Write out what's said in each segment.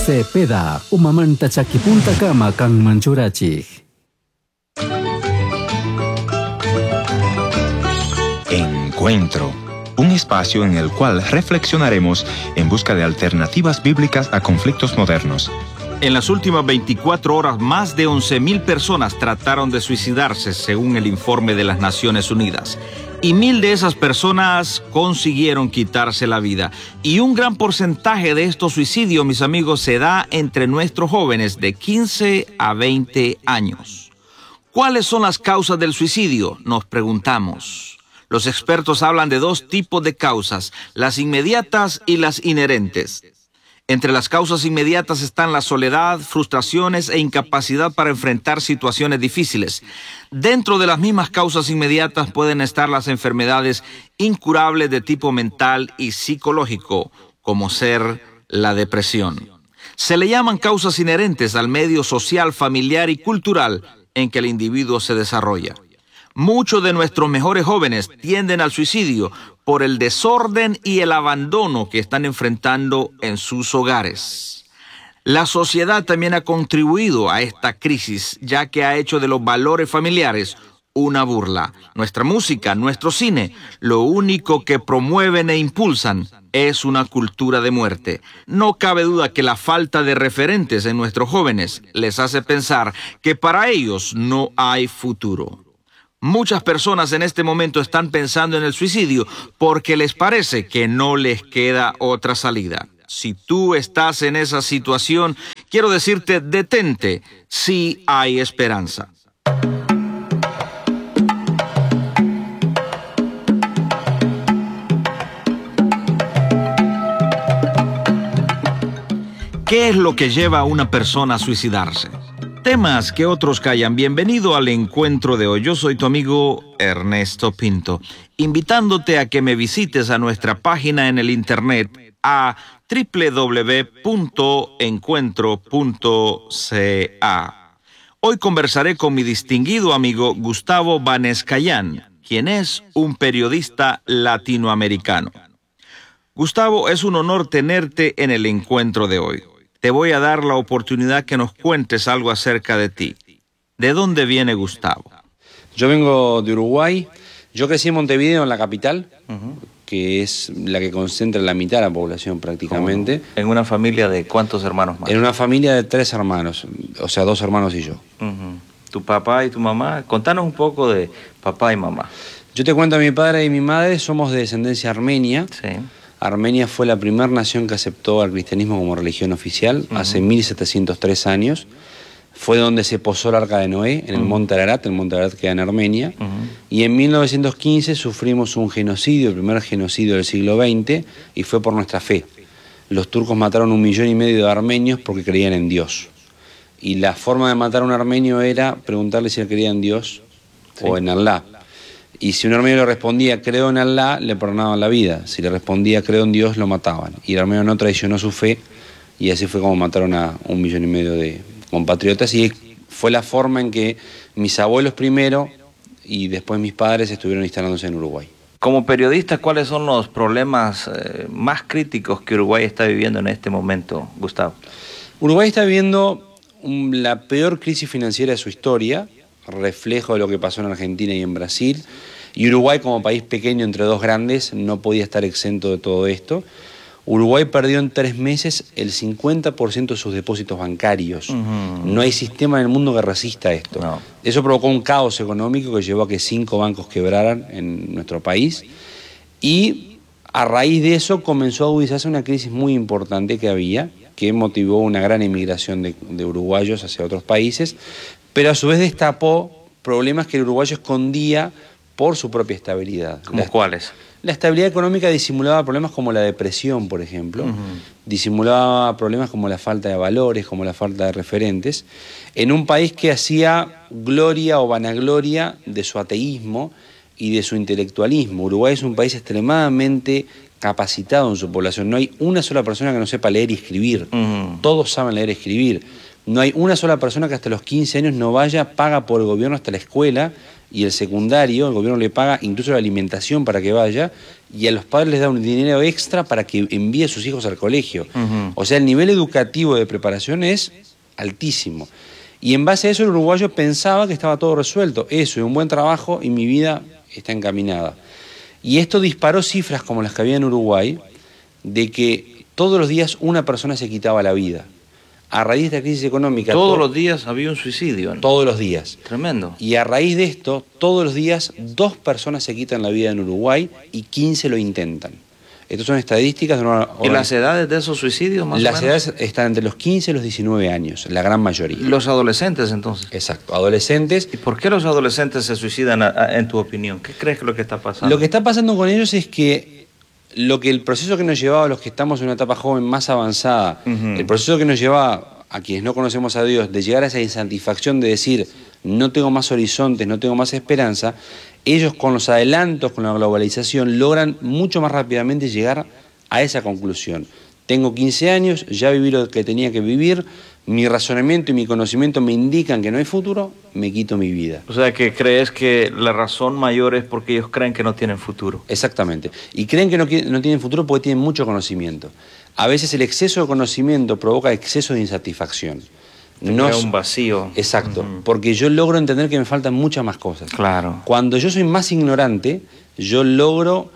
Cepeda, umamanta chakipunta kama kang manchurachik. Encuentro, un espacio en el cual reflexionaremos en busca de alternativas bíblicas a conflictos modernos. En las últimas 24 horas, más de 11,000 personas trataron de suicidarse, según el informe de las Naciones Unidas. Y 1,000 de esas personas consiguieron quitarse la vida. Y un gran porcentaje de estos suicidios, mis amigos, se da entre nuestros jóvenes de 15 a 20 años. ¿Cuáles son las causas del suicidio? Nos preguntamos. Los expertos hablan de dos tipos de causas, las inmediatas y las inherentes. Entre las causas inmediatas están la soledad, frustraciones e incapacidad para enfrentar situaciones difíciles. Dentro de las mismas causas inmediatas pueden estar las enfermedades incurables de tipo mental y psicológico, como ser la depresión. Se le llaman causas inherentes al medio social, familiar y cultural en que el individuo se desarrolla. Muchos de nuestros mejores jóvenes tienden al suicidio por el desorden y el abandono que están enfrentando en sus hogares. La sociedad también ha contribuido a esta crisis, ya que ha hecho de los valores familiares una burla. Nuestra música, nuestro cine, lo único que promueven e impulsan es una cultura de muerte. No cabe duda que la falta de referentes en nuestros jóvenes les hace pensar que para ellos no hay futuro. Muchas personas en este momento están pensando en el suicidio porque les parece que no les queda otra salida. Si tú estás en esa situación, quiero decirte, detente, sí hay esperanza. ¿Qué es lo que lleva a una persona a suicidarse? Temas que otros callan. Bienvenido al encuentro de hoy. Yo soy tu amigo Ernesto Pinto, invitándote a que me visites a nuestra página en el internet a www.encuentro.ca. Hoy conversaré con mi distinguido amigo Gustavo Banescayán, quien es un periodista latinoamericano. Gustavo, es un honor tenerte en el encuentro de hoy. Te voy a dar la oportunidad que nos cuentes algo acerca de ti. ¿De dónde viene Gustavo? Yo vengo de Uruguay. Yo crecí en Montevideo, en la capital, que es la que concentra la mitad de la población prácticamente. ¿En una familia de cuántos hermanos más? En una familia de 3 hermanos, o sea, 2 hermanos y yo. ¿Tu papá y tu mamá? Contanos un poco de papá y mamá. Yo te cuento, a mi padre y mi madre somos de descendencia armenia. Sí. Armenia fue la primera nación que aceptó al cristianismo como religión oficial hace 1703 años. Fue donde se posó el Arca de Noé, en el Monte Ararat. El Monte Ararat queda en Armenia. Y en 1915 sufrimos un genocidio, el primer genocidio del siglo XX, y fue por nuestra fe. Los turcos mataron 1,5 millones de armenios porque creían en Dios. Y la forma de matar a un armenio era preguntarle si él creía en Dios o en Allah. Y si un armenio le respondía, creo en Allah, le perdonaban la vida. Si le respondía, creo en Dios, lo mataban. Y el armenio no traicionó su fe, y así fue como mataron a 1,5 millones de compatriotas. Y fue la forma en que mis abuelos primero y después mis padres estuvieron instalándose en Uruguay. Como periodista, ¿cuáles son los problemas más críticos que Uruguay está viviendo en este momento, Gustavo? Uruguay está viviendo la peor crisis financiera de su historia, reflejo de lo que pasó en Argentina y en Brasil. Y Uruguay, como país pequeño entre 2 grandes, no podía estar exento de todo esto. Uruguay perdió en 3 meses el 50% de sus depósitos bancarios. No hay sistema en el mundo que resista esto. No. Eso provocó un caos económico que llevó a que 5 bancos quebraran en nuestro país. Y a raíz de eso comenzó a agudizarse una crisis muy importante que había, que motivó una gran emigración de uruguayos hacia otros países, pero a su vez destapó problemas que el uruguayo escondía por su propia estabilidad. ¿Cómo cuáles? La estabilidad económica disimulaba problemas como la depresión, por ejemplo. Disimulaba problemas como la falta de valores, como la falta de referentes, en un país que hacía gloria o vanagloria de su ateísmo y de su intelectualismo. Uruguay es un país extremadamente capacitado en su población. No hay una sola persona que no sepa leer y escribir. Todos saben leer y escribir. No hay una sola persona que hasta los 15 años no vaya, paga por el gobierno hasta la escuela y el secundario, el gobierno le paga incluso la alimentación para que vaya, y a los padres les da un dinero extra para que envíe a sus hijos al colegio. O sea, el nivel educativo de preparación es altísimo. Y en base a eso el uruguayo pensaba que estaba todo resuelto. Eso, y un buen trabajo, y mi vida está encaminada. Y esto disparó cifras como las que había en Uruguay, de que todos los días una persona se quitaba la vida. A raíz de la crisis económica... Todos los días había un suicidio, ¿no? Todos los días. Tremendo. Y a raíz de esto, todos los días 2 personas se quitan la vida en Uruguay y 15 lo intentan. Estas son estadísticas de una... ¿Y las edades de esos suicidios más o menos? Las edades están entre los 15 y los 19 años, la gran mayoría. ¿Y los adolescentes entonces? Exacto, adolescentes. ¿Y por qué los adolescentes se suicidan en tu opinión? ¿Qué crees que es lo que está pasando? Lo que está pasando con ellos es que el proceso que nos llevaba a los que estamos en una etapa joven más avanzada, el proceso que nos llevaba a quienes no conocemos a Dios, de llegar a esa insatisfacción de decir, no tengo más horizontes, no tengo más esperanza, ellos con los adelantos, con la globalización, logran mucho más rápidamente llegar a esa conclusión. Tengo 15 años, ya viví lo que tenía que vivir, mi razonamiento y mi conocimiento me indican que no hay futuro, me quito mi vida. O sea, que crees que la razón mayor es porque ellos creen que no tienen futuro. Exactamente. Y creen que no tienen futuro porque tienen mucho conocimiento. A veces el exceso de conocimiento provoca exceso de insatisfacción. Crea un vacío. Exacto, porque yo logro entender que me faltan muchas más cosas. Claro. Cuando yo soy más ignorante, yo logro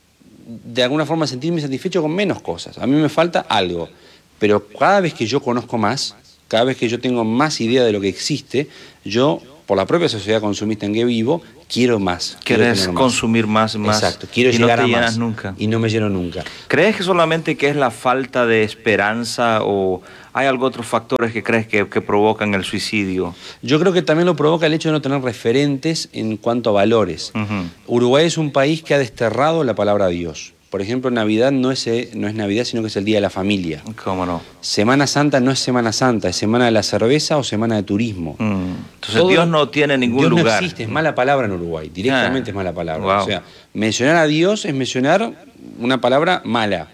de alguna forma sentirme satisfecho con menos cosas. A mí me falta algo, pero cada vez que yo conozco más, cada vez que yo tengo más idea de lo que existe, yo, por la propia sociedad consumista en que vivo, quiero más. Quieres consumir más. Exacto, quiero y llegar no te a llenas más. Nunca. Y no me lleno nunca. ¿Crees que solamente que es la falta de esperanza o hay algo otros factores que crees que provocan el suicidio? Yo creo que también lo provoca el hecho de no tener referentes en cuanto a valores. Uruguay es un país que ha desterrado la palabra Dios. Por ejemplo, Navidad no es Navidad, sino que es el Día de la Familia. ¿Cómo no? Semana Santa no es Semana Santa, es Semana de la Cerveza o Semana de Turismo. Entonces Dios no tiene ningún lugar. Dios no existe, es mala palabra en Uruguay, directamente es mala palabra. Wow. O sea, mencionar a Dios es mencionar una palabra mala.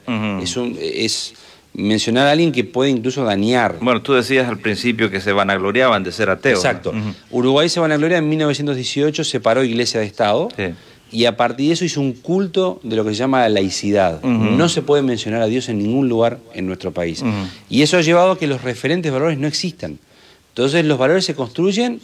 Es mencionar a alguien que puede incluso dañar. Bueno, tú decías al principio que se vanagloriaban de ser ateos. Exacto. Uruguay se vanagloria, en 1918 separó Iglesia de Estado. Sí. Y a partir de eso hizo un culto de lo que se llama la laicidad. No se puede mencionar a Dios en ningún lugar en nuestro país. Y eso ha llevado a que los referentes valores no existan. Entonces los valores se construyen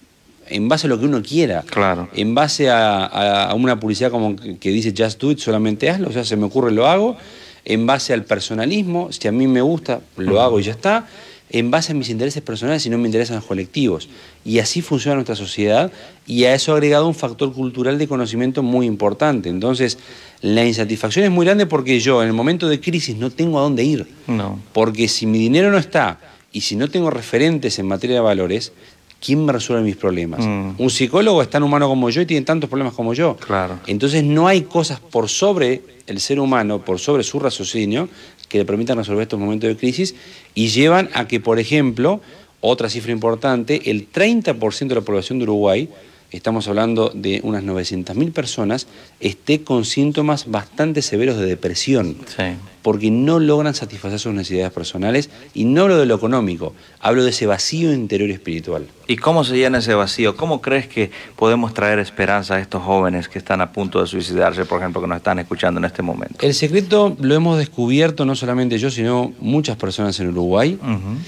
en base a lo que uno quiera. Claro. En base a una publicidad como que dice just do it, solamente hazlo, o sea, se me ocurre, lo hago. En base al personalismo, si a mí me gusta, lo hago y ya está. En base a mis intereses personales y no me interesan los colectivos. Y así funciona nuestra sociedad, y a eso ha agregado un factor cultural de conocimiento muy importante. Entonces, la insatisfacción es muy grande porque yo, en el momento de crisis, no tengo a dónde ir. No. Porque si mi dinero no está y si no tengo referentes en materia de valores, ¿quién me resuelve mis problemas? Un psicólogo es tan humano como yo y tiene tantos problemas como yo. Claro. Entonces no hay cosas por sobre el ser humano, por sobre su raciocinio, que le permitan resolver estos momentos de crisis y llevan a que, por ejemplo, otra cifra importante, el 30% de la población de Uruguay, estamos hablando de unas 900.000 personas, esté con síntomas bastante severos de depresión. Sí. Porque no logran satisfacer sus necesidades personales, y no hablo de lo económico, hablo de ese vacío interior espiritual. ¿Y cómo se llena ese vacío? ¿Cómo crees que podemos traer esperanza a estos jóvenes que están a punto de suicidarse, por ejemplo, que nos están escuchando en este momento? El secreto lo hemos descubierto no solamente yo, sino muchas personas en Uruguay,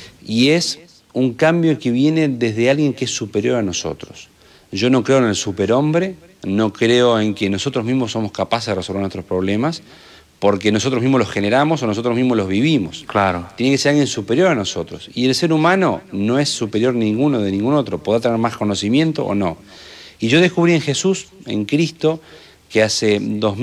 y es un cambio que viene desde alguien que es superior a nosotros. Yo no creo en el superhombre, no creo en que nosotros mismos somos capaces de resolver nuestros problemas, porque nosotros mismos los generamos o nosotros mismos los vivimos. Claro. Tiene que ser alguien superior a nosotros. Y el ser humano no es superior ninguno de ningún otro. Podrá tener más conocimiento o no. Y yo descubrí en Jesús, en Cristo, que hace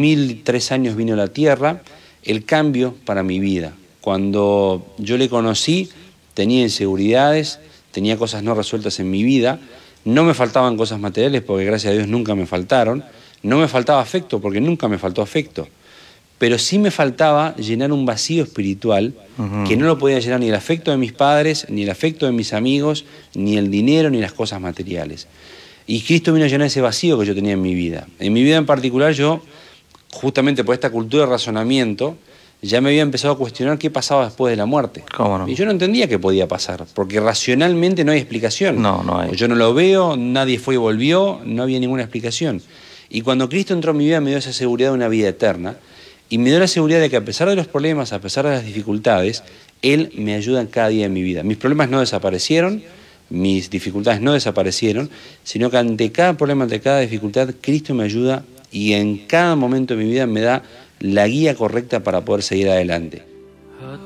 2003 años vino a la tierra, el cambio para mi vida. Cuando yo le conocí, tenía inseguridades, tenía cosas no resueltas en mi vida, no me faltaban cosas materiales porque gracias a Dios nunca me faltaron, no me faltaba afecto porque nunca me faltó afecto. Pero sí me faltaba llenar un vacío espiritual que no lo podía llenar ni el afecto de mis padres, ni el afecto de mis amigos, ni el dinero, ni las cosas materiales. Y Cristo vino a llenar ese vacío que yo tenía en mi vida. En mi vida en particular yo, justamente por esta cultura de razonamiento, ya me había empezado a cuestionar qué pasaba después de la muerte. ¿Cómo no? Y yo no entendía qué podía pasar, porque racionalmente no hay explicación. No hay. Yo no lo veo, nadie fue y volvió, no había ninguna explicación. Y cuando Cristo entró en mi vida me dio esa seguridad de una vida eterna, y me dio la seguridad de que a pesar de los problemas, a pesar de las dificultades, Él me ayuda en cada día de mi vida. Mis problemas no desaparecieron, mis dificultades no desaparecieron, sino que ante cada problema, ante cada dificultad, Cristo me ayuda y en cada momento de mi vida me da la guía correcta para poder seguir adelante.